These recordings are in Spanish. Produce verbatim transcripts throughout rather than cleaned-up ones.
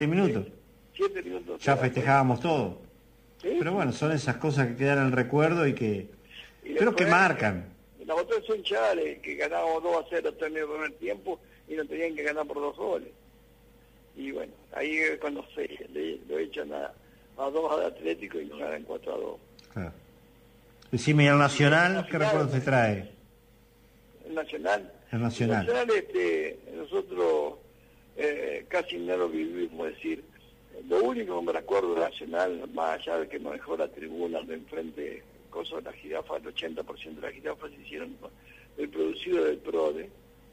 minutos. Sí, siete minutos. Ya festejábamos todo. ¿Sí? Pero bueno, son esas cosas que quedan en el recuerdo y que Y creo que después, marcan. La otra son Chales, que ganábamos dos a cero en el primer tiempo y nos tenían que ganar por dos goles. Y bueno, ahí es cuando se le, lo echan a, a dos al Atlético y nos ganan cuatro a dos. Claro. Decime, ¿y el Nacional La qué final, recuerdo te trae? El Nacional. El Nacional. El Nacional, este, nosotros eh, casi no lo vivimos, es decir, lo único que me recuerdo del Nacional, más allá de que nos dejó la tribuna de enfrente, cosas de la jirafa, el ochenta por ciento de las jirafas se hicieron el producido del PRODE,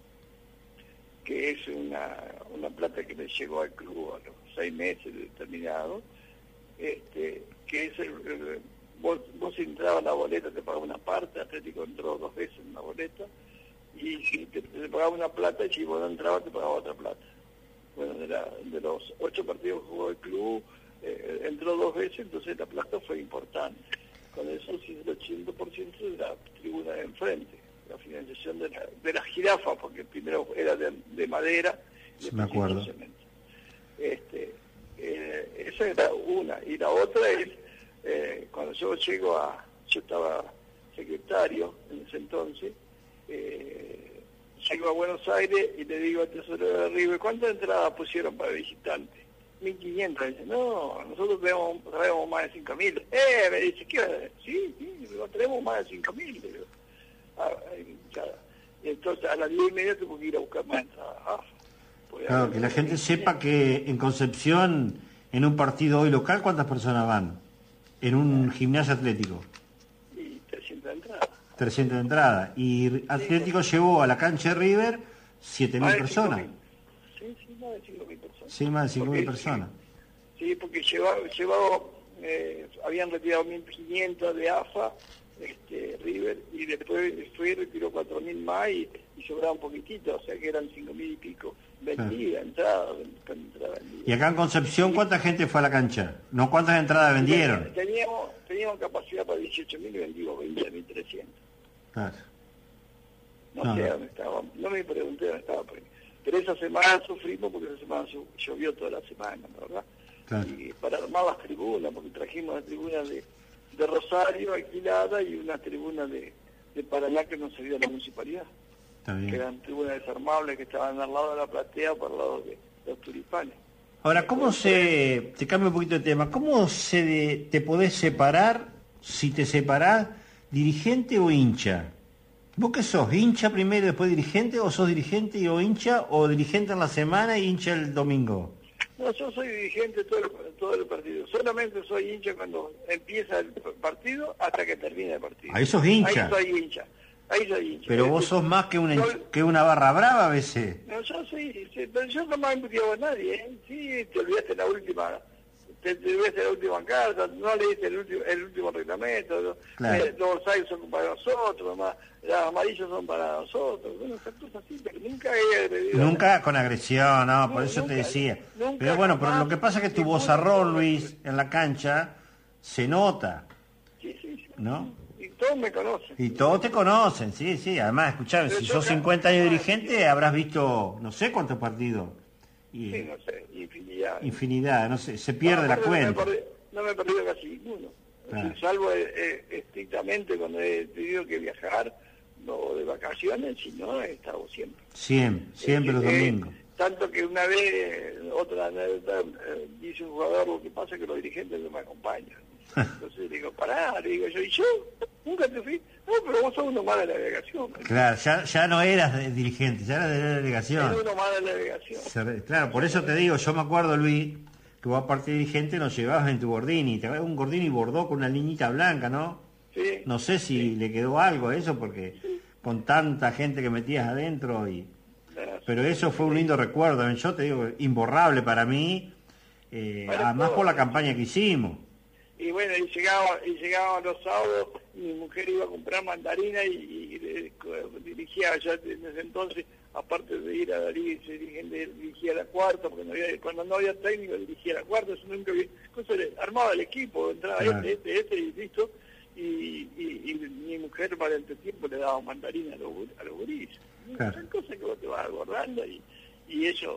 que es una, una plata que le llegó al club a los seis meses determinado, este, que es el, el vos, vos entrabas a la boleta, te pagaba una parte, Atlético entró dos veces en una boleta, y si te, te pagaba una plata, y si vos no entrabas, te pagaba otra plata. Bueno, de, la, de los ocho partidos que jugó el club, eh, entró dos veces, entonces la plata fue importante. Con eso sí el ochenta por ciento de la tribuna de enfrente, la financiación de la, de la jirafa, porque primero era de, de madera, y Sí, me acuerdo. Este, eh, esa era una, y la otra es, eh, cuando yo llego a, yo estaba secretario en ese entonces, eh, llego a Buenos Aires y le digo al tesorero de River, ¿cuántas entradas pusieron para visitantes? mil quinientas. Dice, no, nosotros traemos, traemos más de cinco mil. Eh, me dice, ¿qué? Sí, sí, traemos más de cinco mil. Ah, y entonces a las diez y media tuve que ir a buscar más entradas. Ah, pues, Claro, que la gente sepa que en Concepción, en un partido hoy local, ¿cuántas personas van? En un gimnasio atlético. Y trescientas entradas. trescientas entradas. Y Atlético sí, llevó a la cancha de River siete mil personas. Sí, sí, más de cinco mil personas. Sí, más de cinco mil personas. Sí, porque llevaba, llevaba eh, habían retirado mil quinientos de A F A, este, River, y después fue y retiró cuatro mil más y, y sobraba un poquitito, o sea que eran cinco mil y pico vendidas, entradas, entradas vendidas. ¿Y acá en Concepción cuánta gente fue a la cancha? ¿No cuántas entradas vendieron? Teníamos, teníamos capacidad para dieciocho mil y vendimos veinte mil trescientos. Claro. No, No, sé no. dónde estaba, no me pregunté dónde estaba, pero, pero esa semana sufrimos porque esa semana llovió toda la semana, ¿verdad? Claro. Y para armar las tribunas, porque trajimos las tribunas de, de Rosario alquilada y una tribuna de, de Paraná que nos servía la municipalidad, Está que bien. eran tribunas desarmables que estaban al lado de la platea por el lado de los tulipanes. Ahora, ¿cómo se... Te cambio un poquito de tema. ¿Cómo se de- te podés separar, si te separás, dirigente o hincha? ¿Vos qué sos? ¿Hincha primero y después dirigente? ¿O sos dirigente y o hincha? ¿O dirigente en la semana y hincha el domingo? No, yo soy dirigente todo el, todo el partido. Solamente soy hincha cuando empieza el partido hasta que termina el partido. Ahí sos hincha. Ahí soy hincha. Ahí soy hincha. Pero vos sos más que una, que una barra brava a veces. No, yo sí, sí, pero yo no me he embutido a nadie, ¿eh? Sí, te olvidaste la última, te, te olvidaste la última carta, no leíste el último, el último reglamento, lo- Claro. eh, los sayos son para nosotros, más, las amarillas son para nosotros, bueno, esas cosas así, pero nunca he agredido. Nunca con agresión, no, por No, eso nunca, te decía. nunca Pero bueno, pero jamás, lo que pasa es que tu ninguna vozarrón, cosa. Luis, en la cancha, se nota, Sí, sí, sí. ¿no? Y todos me conocen. Y todos te conocen, sí, sí. Además, escuchame, Pero si yo sos acá- cincuenta años dirigente, habrás visto no sé cuántos partidos. Y Sí, no sé, infinidad. infinidad, no sé, se pierde No, la aparte no me he cuenta. perdido- No me he perdido casi ninguno. Claro. Sí, salvo eh, eh, estrictamente cuando he tenido que viajar o de vacaciones, si no, he estado siempre. Siempre, siempre los Eh, eh, domingos. tanto que una vez, eh, otra anécdota, eh, dice un jugador, lo que pasa es que los dirigentes no me acompañan. Entonces le digo, pará, le digo yo, ¿y yo? ¿Nunca te fui? No, pero vos sos uno más de la delegación. Claro, ya, ya no eras de dirigente, ya eras de la delegación. Eres uno más de la delegación. Se- Claro, por eso te digo, yo me acuerdo, Luis, que vos aparte de dirigente nos llevabas en tu Gordini, te un Gordini bordó con una liñita blanca, ¿no? Sí. No sé si le quedó algo a eso, porque con tanta gente que metías adentro, y pero eso fue un lindo recuerdo, yo te digo, imborrable para mí, eh, Para además todos. por la campaña que hicimos. Y bueno, y llegaba, y llegaban los sábados, y mi mujer iba a comprar mandarina y, y le- dirigía ya en ese entonces, aparte de ir a Darí, se dirigente, dirigía la cuarta, porque no había, cuando no había técnico dirigía la cuarta, eso nunca había, cosa de- armaba el equipo, entraba Claro. este, este, este y listo, y, y, y mi mujer para el tiempo le daba mandarina a los, gur- a los gurises. Claro. Son cosas que vos te vas acordando y, y eso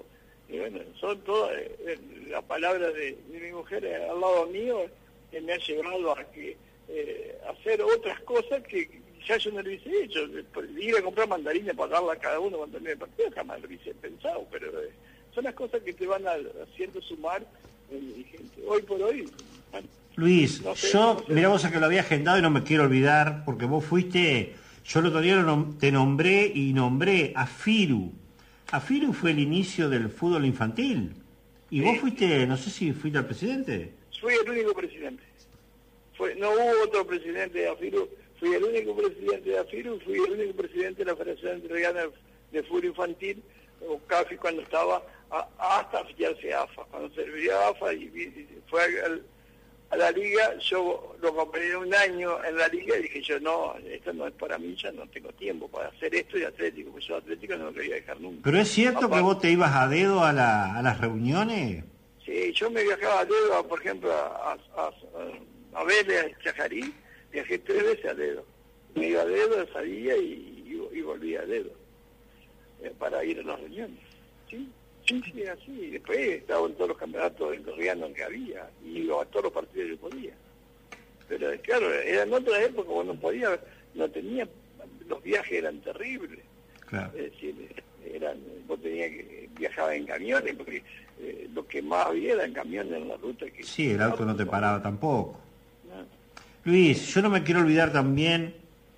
Y bueno, son todas eh, las palabras de, de mi mujer eh, al lado mío, que me ha llevado a que eh, hacer otras cosas que ya yo no lo hubiese hecho. Ir a comprar mandarina para darla a cada uno cuando termine el partido, jamás lo hubiese pensado, pero eh, son las cosas que te van a, haciendo sumar el dirigente. Hoy por hoy... Bueno, Luis, no sé, yo, no sé. mirá vos a que lo había agendado y no me quiero olvidar, porque vos fuiste, yo el otro día lo nom- te nombré y nombré a Firu. A Firu fue el inicio del fútbol infantil. Y Sí. vos fuiste, no sé si fuiste al presidente. Fui el único presidente. Fue, no hubo otro presidente de AFIRU, fui el único presidente de AFIRU, fui el único presidente de la Federación Entrerriana de Fútbol Infantil, o CAFI cuando estaba, a, hasta afiliarse a AFA. Cuando servía a AFA y, y fue al, a la liga, yo lo acompañé un año en la liga y dije yo, no, esto no es para mí, ya no tengo tiempo para hacer esto y Atlético, porque yo Atlético no lo quería dejar nunca. Pero es cierto Aparte, que vos te ibas a dedo a, la, a las reuniones. sí, yo me viajaba a dedo, por ejemplo, a, a, a Vélez, a Chajarí, viajé tres veces a dedo. Me iba a dedo, salía y, y, y volvía a dedo, eh, para ir a las reuniones. Sí, sí, sí, así. Y después estaba en todos los campeonatos entrerrianos que había, y iba a todos los partidos que podía. Pero claro, era en otra época cuando no podía, no tenía, los viajes eran terribles. Claro. Es decir, eran, vos tenías que viajar en camiones, porque eh, lo que más había era en camiones en la ruta. Que, Sí, el auto no te paraba tampoco. No. Luis, yo no me quiero olvidar también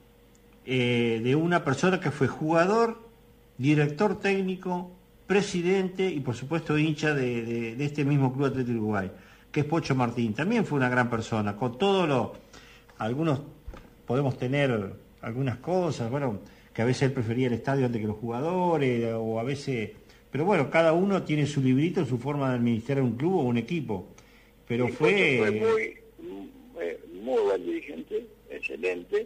eh, de una persona que fue jugador, director técnico, presidente y por supuesto hincha de, de, de este mismo Club Atlético Uruguay, que es Pocho Martín. También fue una gran persona, con todo lo... Algunos podemos tener algunas cosas, bueno, que a veces él prefería el estadio antes que los jugadores, o a veces... Pero bueno, cada uno tiene su librito, su forma de administrar un club o un equipo. Pero Y fue... Pocho fue muy, eh, muy buen dirigente, excelente,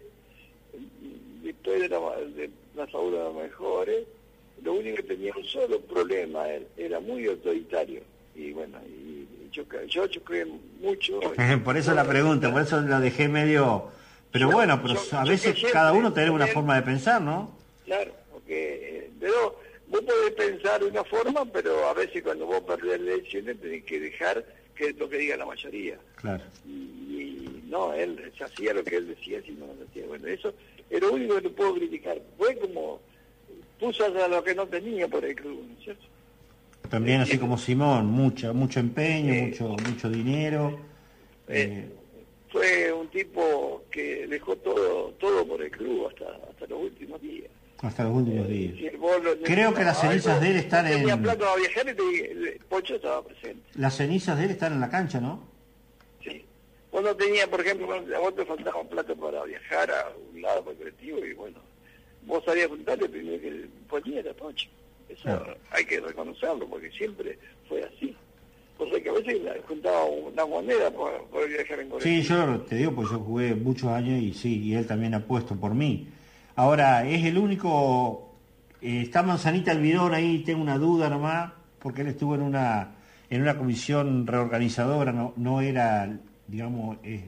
después de la, de la salud de los mejores. Lo único que tenía un solo problema, él era muy autoritario. Y bueno, y yo, yo choqué mucho. Por eso la pregunta, por eso la dejé medio... Pero Yo- bueno, pero yo- a yo veces que cada siempre, uno tiene una también- forma de pensar, ¿no? Claro, porque, eh, pero vos podés pensar de una forma, pero a veces cuando vos perdés la elecciones tenés que dejar que es lo que diga la mayoría. Claro. Y, y no, él se hacía lo que él decía, si no lo decía. Bueno, eso es lo único que te puedo criticar. Fue como puso a lo que no tenía por el club, ¿no es cierto? También así como Simón, mucha, mucho empeño, Eh, mucho, mucho dinero. Eh, eh, fue un tipo que dejó todo todo por el club hasta hasta los últimos días. hasta los últimos Eh, días. si vos lo- Creo que las cenizas algo, de él están no tenía en- plata para viajar y te- el Pocho estaba presente. Las cenizas de él están en la cancha, ¿no? Sí. Vos no tenías, por ejemplo, a vos te faltaba un plato para viajar a un lado para el colectivo y bueno, vos sabías juntarle primero que ponía era Pocho. Eso Claro. hay que reconocerlo porque siempre fue así. O sea que a veces la- juntaba una moneda para poder viajar en colectivo. Sí, yo te digo, pues yo jugué muchos años y sí, y él también ha puesto por mí. Ahora, es el único... eh, está Manzanita Almirón ahí, tengo una duda nomás, porque él estuvo en una en una comisión reorganizadora, no, no era, digamos, eh,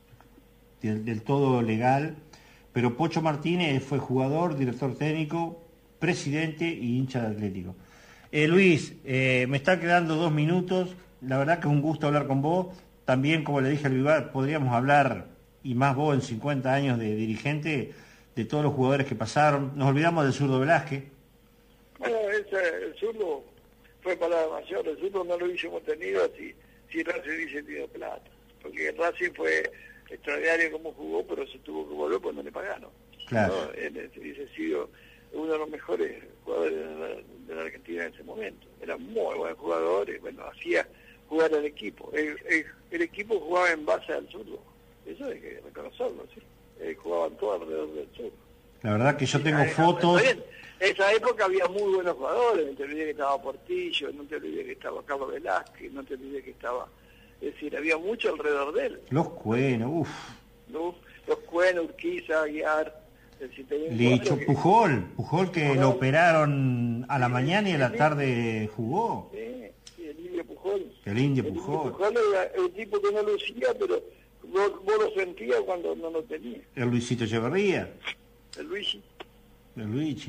del, del todo legal, pero Pocho Martínez fue jugador, director técnico, presidente y hincha de Atlético. Eh, Luis, eh, me está quedando dos minutos, la verdad que es un gusto hablar con vos, también como le dije al Vivar, podríamos hablar, y más vos en cincuenta años de dirigente, de todos los jugadores que pasaron. Nos olvidamos del Zurdo Velázquez. Bueno, ese, el zurdo fue palabra mayor, el zurdo no lo hubiésemos tenido si, si Racing hubiese tenido plata, porque Racing fue extraordinario como jugó, pero se tuvo que volver porque no le pagaron. Claro. ¿No? Él hubiese sido uno de los mejores jugadores de la, de la Argentina en ese momento. Era muy buen jugador y bueno, hacía jugar al equipo. El, el, el equipo jugaba en base al zurdo, eso hay que reconocerlo, ¿sí? Eh, jugaban todo alrededor del zurdo. La verdad que yo tengo Ah, fotos... está bien. En esa época había muy buenos jugadores, no te olvides que estaba Portillo, no te olvides que estaba Carlos Velázquez, no te olvides que estaba... Es decir, había mucho alrededor de él. Los Cuenos, uff. ¿No? Los Cuenos, Urquiza, Aguiar... Es decir, tenía un Licho, cuadro que- Pujol, Pujol que Pujol. lo operaron a la Sí, mañana y a la sí. tarde jugó. Sí, sí, el Indio Pujol. El Indio El Pujol. Pujol era un tipo que no lucía, pero vos, vos lo sentías cuando no lo tenía. El Luisito Echeverría, El Luigi. el Luigi.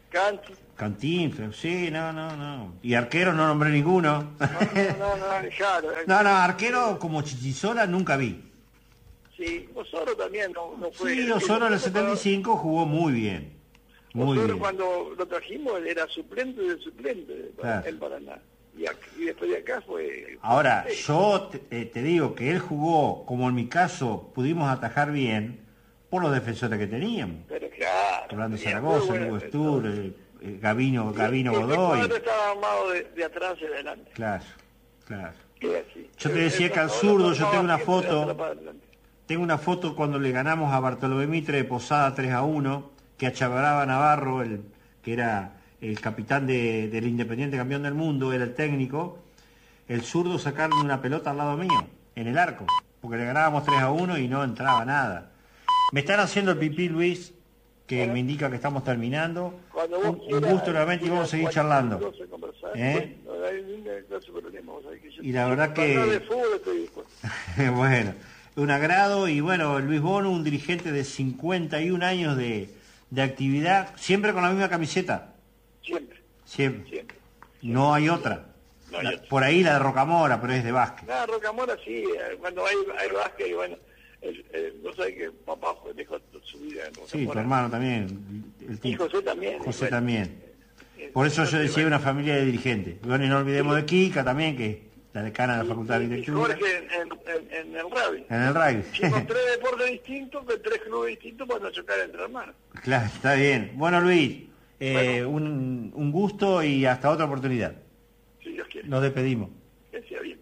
Canti. Cantinflas, sí, no, no, no. Y arquero no nombré ninguno. No, no, no, no, claro. No, no, arquero como Chichisola nunca vi. Sí, Osorio también no, no fue. Sí, Osorio en el setenta y cinco jugó muy bien. Muy Osorio bien. cuando lo trajimos era suplente del suplente Claro. en Paraná. Y, acá, y después de acá fue... Ahora, sí. yo te, eh, te digo que él jugó, como en mi caso pudimos atajar bien, por los defensores que teníamos. Pero claro. Orlando tenía Zaragoza, muy Lugo buena Stur, defensa. eh, eh, Gavino, Y- Gavino y el Godoy. cuadro estaba armado de, de atrás y adelante. Claro, claro. Que así. Yo te El- decía el que al pasador zurdo, lo yo tengo una formaba siempre de foto, atrás para adelante. tengo una foto cuando le ganamos a Bartolomé Mitre de Posada tres a uno, que achavaraba Navarro, el, que era el capitán de, del Independiente campeón del mundo, era el técnico, el zurdo sacarle una pelota al lado mío, en el arco, porque le ganábamos tres a uno y no entraba nada. Me están haciendo el pipí, Luis, que Bueno. me indica que estamos terminando. Cuando Un, vos un quieras, gusto nuevamente y vamos a seguir cualquier charlando. cosa, conversar. ¿Eh? Bueno, no hay ningún caso problema, vos sabés que yo- Y la verdad para hablar que- de fútbol estoy dispuesto. Bueno, un agrado y bueno, Luis Bono, un dirigente de cincuenta y un años de, de actividad, siempre con la misma camiseta, Siempre, siempre. siempre. No hay otra. No hay La- otra. por ahí la de Rocamora, pero es de básquet. Nada, Rocamora sí, eh, cuando hay, hay básquet, y bueno, el, el, vos sabés que papá fue, dejó su vida en Rocamora. Sí, tu hermano también. El Y tipo. José también. José bueno, también. eh, Por eso yo entonces, decía bueno, una familia de dirigentes. Bueno, y no olvidemos de Kika también, que es la decana de la Facultad de y- y Arquitectura. Jorge en, en, en, en el rugby. En el rugby. Hicimos tres deportes distintos, con tres clubes distintos para no chocar entre hermanos. Claro, está bien. Bueno, Luis, eh, un, un gusto y hasta otra oportunidad. Si Dios quiere. Nos despedimos. Que sea bien.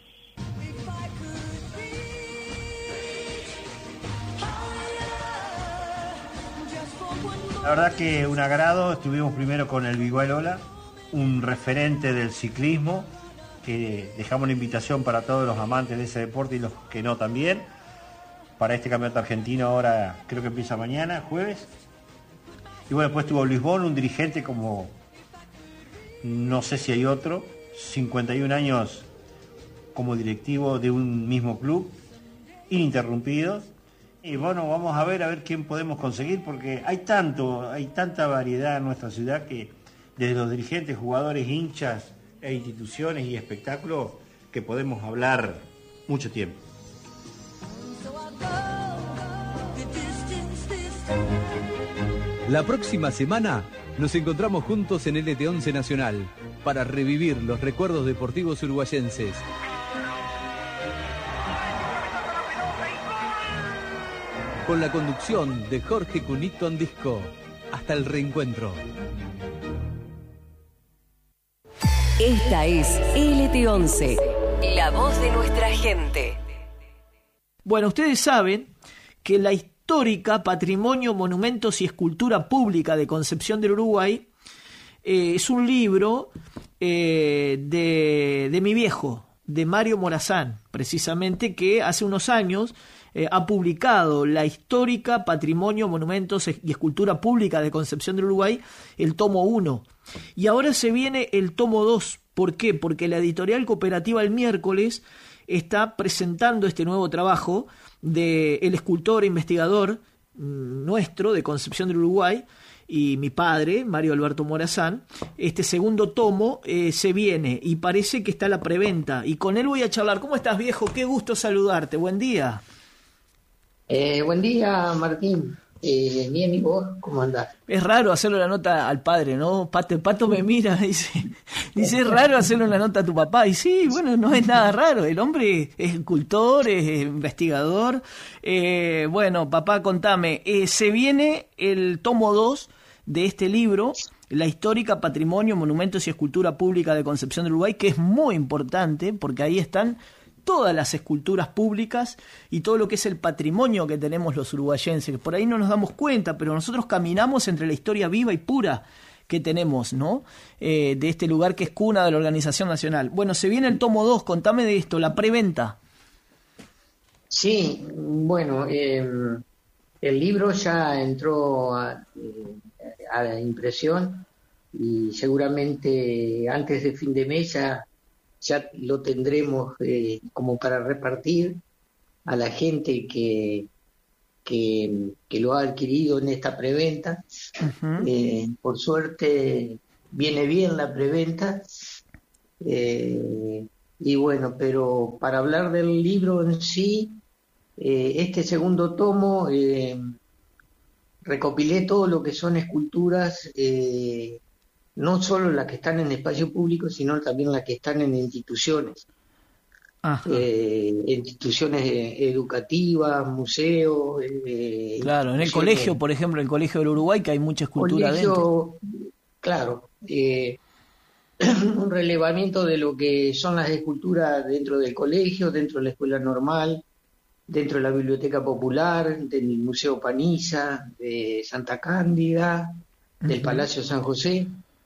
La verdad que un agrado, estuvimos primero con el Vigualola, un referente del ciclismo, que dejamos la invitación para todos los amantes de ese deporte y los que no también, para este campeonato argentino ahora creo que empieza mañana, jueves. Y bueno, después estuvo Luis Bono, un dirigente como, no sé si hay otro, cincuenta y un años como directivo de un mismo club, ininterrumpidos. Y bueno, vamos a ver a ver quién podemos conseguir, porque hay tanto, hay tanta variedad en nuestra ciudad que desde los dirigentes, jugadores, hinchas e instituciones y espectáculos que podemos hablar mucho tiempo. La próxima semana nos encontramos juntos en L T once Nacional para revivir los recuerdos deportivos uruguayenses. Con la conducción de Jorge Cunito Andisco. Hasta el reencuentro. Esta es L T once, la voz de nuestra gente. Bueno, ustedes saben que la histórica Patrimonio, Monumentos y Escultura Pública de Concepción del Uruguay eh, es un libro eh, de, de mi viejo, de Mario Morazán, precisamente, que hace unos años eh, ha publicado la histórica Patrimonio, Monumentos y Escultura Pública de Concepción del Uruguay, el tomo uno. Y ahora se viene el tomo dos. ¿Por qué? Porque la editorial cooperativa El Miércoles está presentando este nuevo trabajo del escultor e investigador mmm, nuestro de Concepción del Uruguay y mi padre, Mario Alberto Morazán. Este segundo tomo eh, se viene y parece que está a la preventa. Y con él voy a charlar. ¿Cómo estás, viejo? Qué gusto saludarte. Buen día. Eh, buen día, Martín. Eh, bien, ¿y vos? ¿Cómo andás? Es raro hacerle la nota al padre, ¿no? Pato, Pato me mira y dice, dice, es raro hacerle una nota a tu papá. Y sí, bueno, no es nada raro. El hombre es escultor, es investigador. Eh, bueno, papá, contame, eh, se viene el tomo dos de este libro, la histórica Patrimonio, Monumentos y Escultura Pública de Concepción del Uruguay, que es muy importante porque ahí están todas las esculturas públicas y todo lo que es el patrimonio que tenemos los uruguayenses, que por ahí no nos damos cuenta, pero nosotros caminamos entre la historia viva y pura que tenemos, ¿no? Eh, de este lugar que es cuna de la Organización Nacional. Bueno, se viene el tomo dos, contame de esto, la preventa. Sí, bueno, eh, el libro ya entró a, a la impresión y seguramente antes de fin de mes ya ya lo tendremos eh, como para repartir a la gente que, que, que lo ha adquirido en esta preventa. Uh-huh. Eh, por suerte viene bien la preventa. Eh, y bueno, pero para hablar del libro en sí, eh, este segundo tomo, eh, recopilé todo lo que son esculturas, eh, no solo las que están en espacio público, sino también las que están en instituciones. Eh, instituciones educativas, museos. Eh, claro, en el colegio, por ejemplo, el Colegio del Uruguay, que hay mucha escultura colegio, dentro. Claro, eh, un relevamiento de lo que son las esculturas dentro del colegio, dentro de la escuela normal, dentro de la biblioteca popular, del Museo Paniza, de Santa Cándida, del uh-huh. Palacio San José,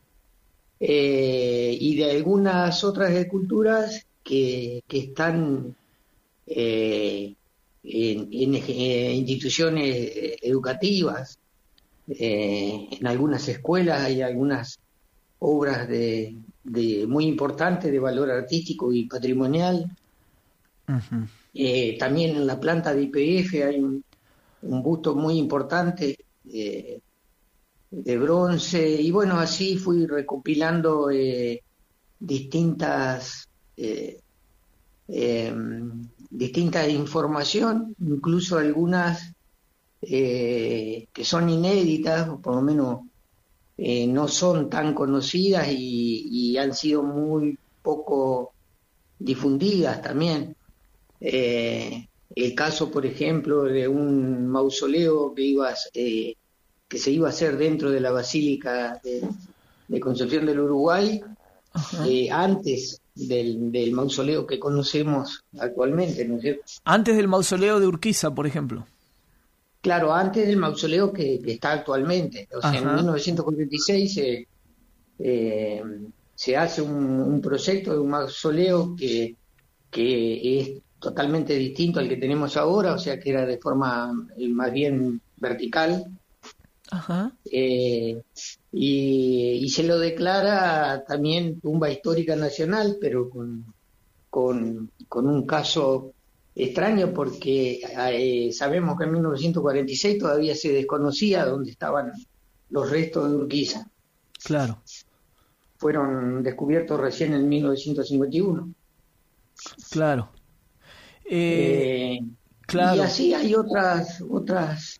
eh, y de algunas otras esculturas que, que están eh, en, en, en instituciones educativas. Eh, en algunas escuelas hay algunas obras de, de muy importantes de valor artístico y patrimonial. Uh-huh. Eh, también en la planta de I P F hay un, un busto muy importante eh, de bronce, y bueno, así fui recopilando eh, distintas eh, eh, distintas información, incluso algunas eh, que son inéditas, o por lo menos eh, no son tan conocidas y, y han sido muy poco difundidas también. Eh, el caso, por ejemplo, de un mausoleo que iba a, eh, que se iba a hacer dentro de la Basílica de, de Concepción del Uruguay, eh, antes del, del mausoleo que conocemos actualmente, ¿no es cierto? Antes del mausoleo de Urquiza, por ejemplo. Claro, antes del mausoleo que, que está actualmente. O sea, Ajá. en mil novecientos cuarenta y seis se, eh, se hace un, un proyecto de un mausoleo que, que es totalmente distinto al que tenemos ahora, o sea que era de forma más bien vertical. Ajá. Eh, y, y se lo declara también tumba histórica nacional, pero con, con, con un caso extraño, porque eh, sabemos que en mil novecientos cuarenta y seis todavía se desconocía dónde estaban los restos de Urquiza. Claro. Fueron descubiertos recién en mil novecientos cincuenta y uno. Claro. Eh, eh, claro. Y así hay otras otras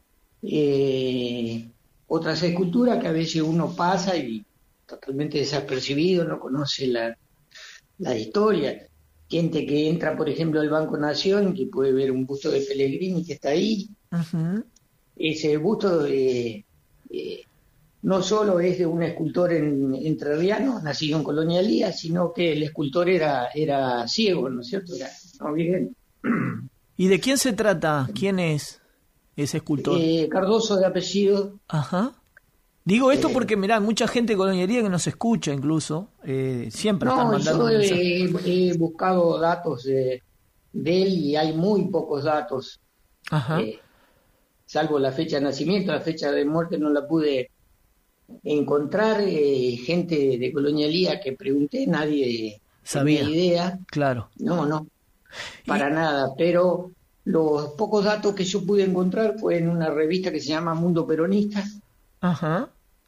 eh, otras esculturas que a veces uno pasa y totalmente desapercibido, no conoce la, la historia. Gente que entra, por ejemplo, al Banco Nación, que puede ver un busto de Pellegrini que está ahí. Uh-huh. Ese busto eh, eh, no solo es de un escultor en, entrerriano, nacido en Colonia Elía, sino que el escultor era, era ciego, ¿no es cierto? Era no vidente. ¿Y de quién se trata? ¿Quién es ese escultor? Eh, Cardoso de apellido. Ajá. Digo esto eh, porque, mirá, mucha gente de Colonia Elía que nos escucha incluso, eh, siempre no, están mandando yo he, he buscado datos de, de él y hay muy pocos datos. Ajá. Eh, salvo la fecha de nacimiento, la fecha de muerte no la pude encontrar. Eh, gente de Colonia Elía que pregunté, nadie sabía tenía idea. Claro. No, no, para y... nada, pero los pocos datos que yo pude encontrar fue en una revista que se llama Mundo Peronista. Ajá.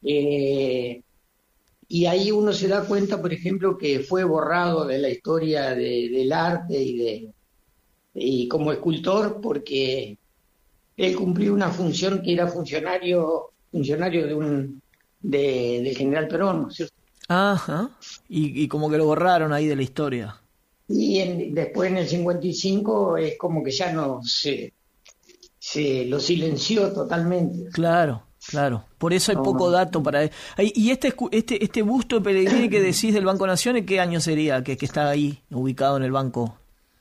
Eh, y ahí uno se da cuenta, por ejemplo, que fue borrado de la historia de, del arte y de y como escultor, porque él cumplió una función que era funcionario funcionario de un de, del general Perón, ¿no es cierto? Ajá. Y, y como que lo borraron ahí de la historia. Y en, después en el cincuenta y cinco es como que ya no se se lo silenció totalmente. Claro. Claro, por eso hay no, poco dato para... Y este este este busto de Pellegrini que decís del Banco Nación, ¿en qué año sería que, que está ahí, ubicado en el banco?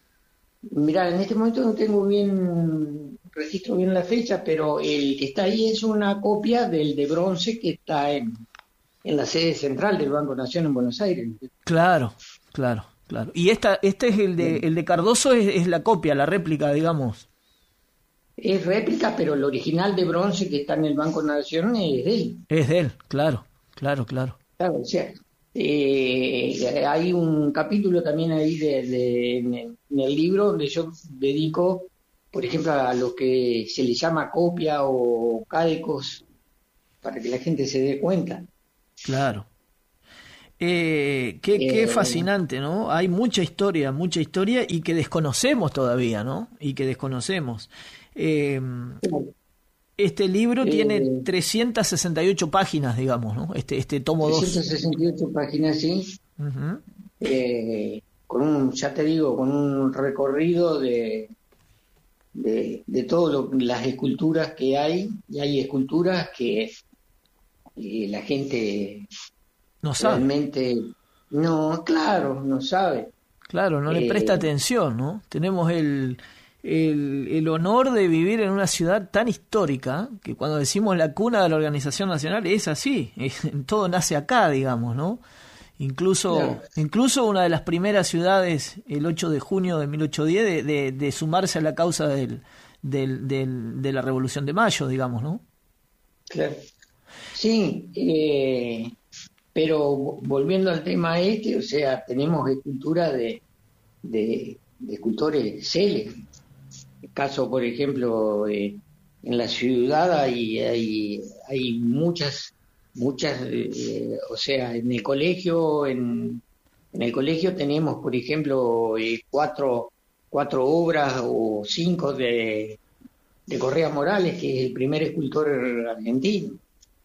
Mirá, en este momento no tengo bien, registro bien la fecha, pero el que está ahí es una copia del de bronce que está en, en la sede central del Banco Nación en Buenos Aires. Claro, claro, claro. Y esta este es el de, el de Cardoso, es, es la copia, la réplica, digamos. Es réplica, pero el original de bronce que está en el Banco Nación es de él. Es de él, claro, claro, claro. Claro, o sea, eh, hay un capítulo también ahí de, de, en, el, en el libro donde yo dedico por ejemplo, a lo que se le llama copia o calcos, para que la gente se dé cuenta. Claro. Eh, qué, qué Eh, fascinante, ¿no? Hay mucha historia, mucha historia y que desconocemos todavía, ¿no? Y que desconocemos. Eh, este libro eh, tiene trescientas sesenta y ocho páginas, digamos, ¿no? Este, este tomo dos. trescientas sesenta y ocho páginas, sí. Uh-huh. Eh, con un, ya te digo, con un recorrido de, de, de todas las esculturas que hay, y hay esculturas que eh, la gente No sabe. realmente no, claro, no sabe. Claro, no le Eh, presta atención, ¿no? Tenemos el, el, el honor de vivir en una ciudad tan histórica que cuando decimos la cuna de la Organización Nacional es así, es, todo nace acá, digamos, ¿no? Incluso, Claro. incluso una de las primeras ciudades, el ocho de junio de mil ochocientos diez, de, de, de sumarse a la causa del, del, del, de la Revolución de Mayo, digamos, ¿no? Claro. Sí, eh, pero volviendo al tema este, o sea, tenemos esculturas de, de, de escultores célebres. El caso, por ejemplo, eh, en la ciudad hay, hay, hay muchas, muchas, eh, o sea, en el colegio, en, en el colegio tenemos, por ejemplo, eh, cuatro, cuatro obras o cinco de, de Correa Morales, que es el primer escultor argentino.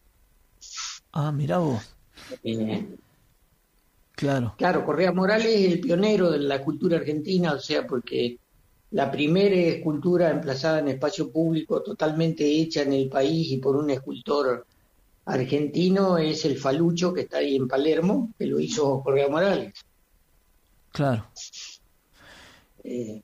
Ah, mirá vos. Eh, Claro, Claro, Correa Morales es el pionero de la cultura argentina, o sea, porque la primera escultura emplazada en espacio público totalmente hecha en el país y por un escultor argentino es el Falucho, que está ahí en Palermo, que lo hizo Correa Morales. claro. Eh,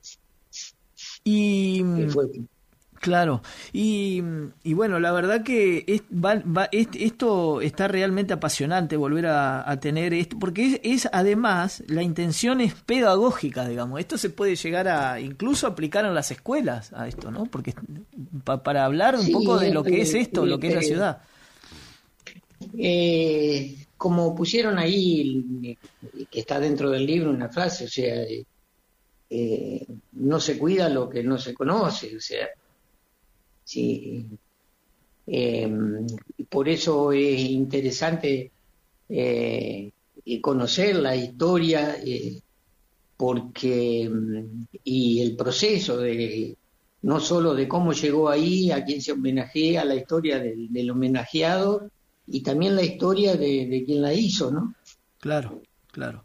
Y... que fue, Claro, y, y bueno, la verdad que es, va, va, es, esto está realmente apasionante volver a, a tener esto, porque es, es además, la intención es pedagógica, digamos, esto se puede llegar a incluso aplicar en las escuelas a esto, ¿no? Porque pa, para hablar un Sí, poco de lo que es eh, esto, lo que es la eh, ciudad. eh, como pusieron ahí, que está dentro del libro, una frase, o sea, eh, eh, no se cuida lo que no se conoce, o sea, sí, eh, por eso es interesante eh, conocer la historia, eh, porque y el proceso de no solo de cómo llegó ahí, a quién se homenajea, la historia del, del homenajeado y también la historia de, de quien la hizo, ¿no? Claro, claro.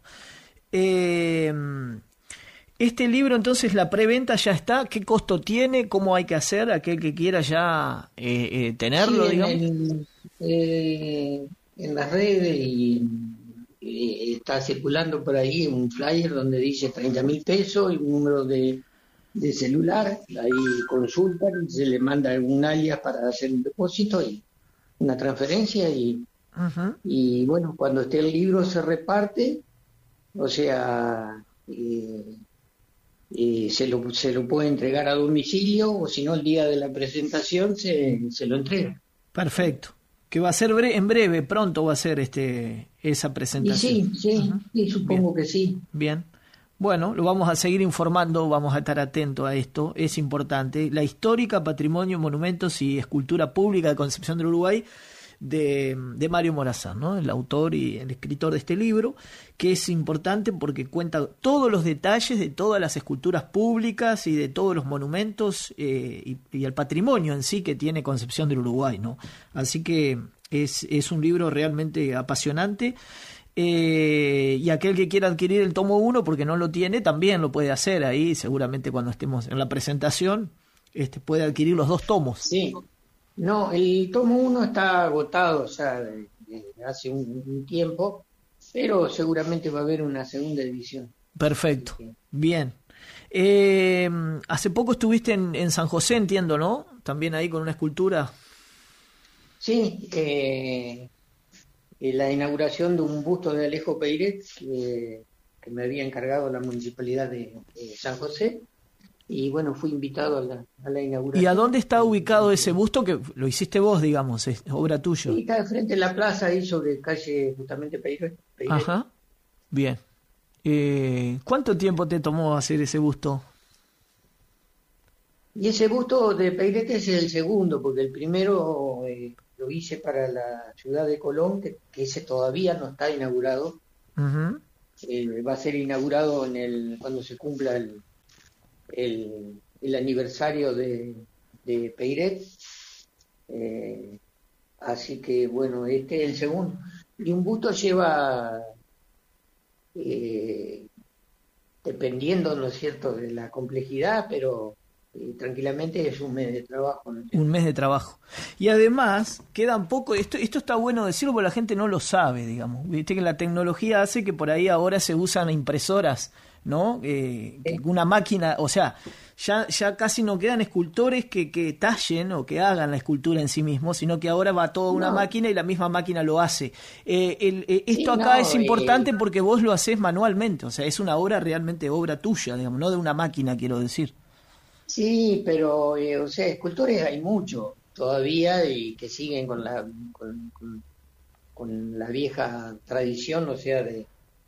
Eh, Este libro, entonces, la preventa ya está. ¿Qué costo tiene? ¿Cómo hay que hacer? Aquel que quiera ya eh, eh, tenerlo, Sí, en, digamos. en, eh, en las redes y, y está circulando por ahí un flyer donde dice treinta mil pesos y un número de, de celular. Ahí consultan, se le manda un alias para hacer un depósito y una transferencia y, Uh-huh. y bueno, cuando esté el libro se reparte, o sea... Eh, Eh, se, lo, se lo puede entregar a domicilio o si no el día de la presentación se, se lo entrega. Perfecto. Que va a ser bre- en breve, pronto va a ser este esa Y presentación. sí, sí, Ujú. sí, supongo que sí. Bien. Bueno, lo vamos a seguir informando, vamos a estar atentos a esto, es importante. La histórica Patrimonio, Monumentos y Escultura Pública de Concepción del Uruguay, de, de Mario Morazán, ¿no? El autor y el escritor de este libro, que es importante porque cuenta todos los detalles de todas las esculturas públicas y de todos los monumentos eh, y, y el patrimonio en sí que tiene Concepción del Uruguay, ¿no? Así que es, es un libro realmente apasionante. Eh, y aquel que quiera adquirir el tomo uno porque no lo tiene, también lo puede hacer ahí, seguramente cuando estemos en la presentación este, puede adquirir los dos tomos. Sí. No, el tomo uno está agotado ya de, de hace un, un tiempo, pero seguramente va a haber una segunda edición. Perfecto, bien. Eh, hace poco estuviste en, en San José, entiendo, ¿no? También ahí con una escultura. Sí, eh, eh, la inauguración de un busto de Alejo Peiret que, que me había encargado la municipalidad de, de San José. Y bueno, fui invitado a la, a la inauguración. ¿Y a dónde está ubicado ese busto que lo hiciste vos, digamos, es obra tuya? Sí, está frente a la plaza ahí sobre calle justamente Peiret. Peiret. Ajá, bien. Eh, ¿Cuánto tiempo te tomó hacer ese busto? Y ese busto de Peiret es el segundo, porque el primero eh, lo hice para la ciudad de Colón, que, que ese todavía no está inaugurado. Uh-huh. Eh, va a ser inaugurado en el cuando se cumpla el, el, el aniversario de, de Peiret. Eh, así que, bueno, este es el segundo. Y un busto lleva, eh, dependiendo, ¿no es cierto?, de la complejidad, pero... Y tranquilamente es un mes de trabajo, ¿no? Un mes de trabajo. Y además, queda un poco, esto, esto está bueno decirlo porque la gente no lo sabe, digamos. Viste que la tecnología hace que por ahí ahora se usan impresoras, ¿no? Eh, que una máquina, o sea, ya, ya casi no quedan escultores que, que tallen o que hagan la escultura en sí mismo, sino que ahora va toda una no. máquina y la misma máquina lo hace. Eh, el, eh, esto sí, acá no, es importante eh... porque vos lo haces manualmente, o sea, es una obra realmente obra tuya, digamos, no de una máquina, quiero decir. Sí, pero, eh, o sea, escultores hay muchos todavía y que siguen con la con, con, con la vieja tradición, o sea, de,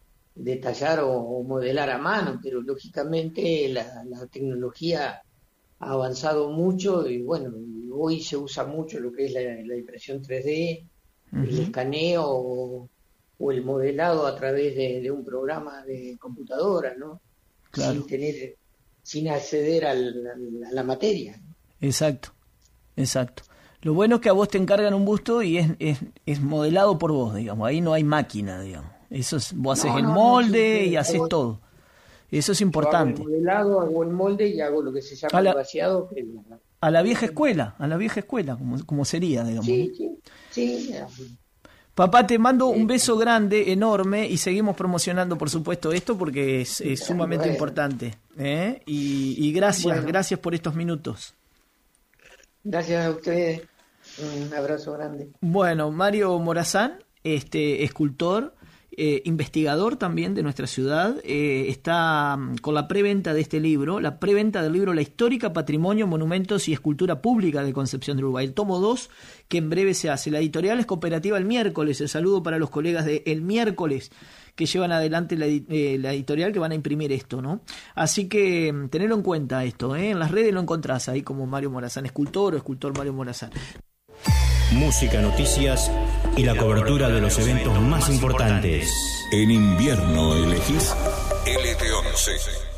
de tallar o, o modelar a mano, pero lógicamente la, la tecnología ha avanzado mucho y bueno, hoy se usa mucho lo que es la, la impresión tres D, uh-huh. el escaneo o, o el modelado a través de, de un programa de computadora, ¿no? Claro. Sin tener... sin acceder al, a la materia. Exacto, exacto. Lo bueno es que a vos te encargan un busto y es, es, es modelado por vos, digamos. Ahí no hay máquina, digamos. Eso es, vos haces no, el molde no, sí, y haces hago, todo. Eso es importante. Hago el modelado, hago el molde y hago lo que se llama la, el vaciado. Que la, a la vieja escuela, a la vieja escuela, como, como sería, digamos. Sí, sí, sí. Papá, te mando un beso grande, enorme, y seguimos promocionando, por supuesto, esto porque es, es sumamente bueno. importante. ¿eh? Y, y gracias, bueno. gracias por estos minutos. Gracias a ustedes. Un abrazo grande. Bueno, Mario Morazán, este escultor, eh, investigador también de nuestra ciudad, eh, está con la preventa de este libro, la preventa del libro La Histórica, Patrimonio, Monumentos y Escultura Pública de Concepción del Uruguay, el tomo dos, que en breve se hace. La editorial es Cooperativa El Miércoles. El saludo para los colegas de El Miércoles que llevan adelante la, eh, la editorial, que van a imprimir esto, ¿no? Así que tenedlo en cuenta esto, ¿eh? En las redes lo encontrás ahí como Mario Morazán, escultor o escultor Mario Morazán. Música, noticias y la cobertura de los eventos más importantes. En invierno elegís L T once.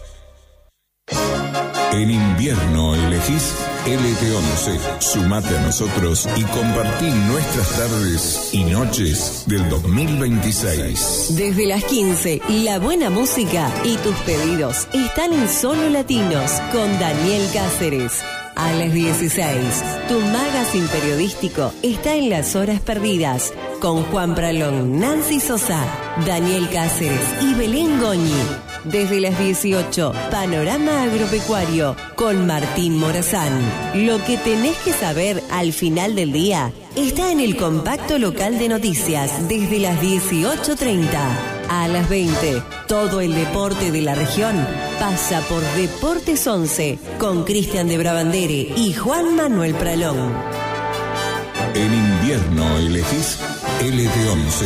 En invierno elegís L T once. Sumate a nosotros y compartí nuestras tardes y noches del dos mil veintiséis. Desde las quince, la buena música y tus pedidos están en Solo Latinos con Daniel Cáceres. A las dieciséis, tu magazine periodístico está en Las Horas Perdidas con Juan Pralón, Nancy Sosa, Daniel Cáceres y Belén Goñi. Desde las dieciocho, Panorama Agropecuario con Martín Morazán. Lo que tenés que saber al final del día está en el compacto local de noticias desde las dieciocho treinta. A las veinte, todo el deporte de la región pasa por Deportes once con Cristian de Brabandere y Juan Manuel Pralón. En invierno elegís L T once.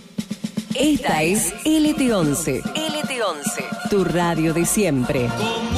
Esta es L T once. L T once. Tu radio de siempre.